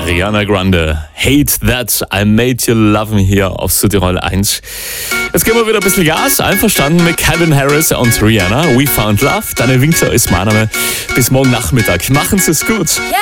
Ariana Grande, Hate That I Made You Love Me hier auf Südtirol 1. Jetzt geben wir wieder ein bisschen Gas, einverstanden mit Calvin Harris und Rihanna. We Found Love, Daniel Winkler ist mein Name. Bis morgen Nachmittag. Machen Sie es gut.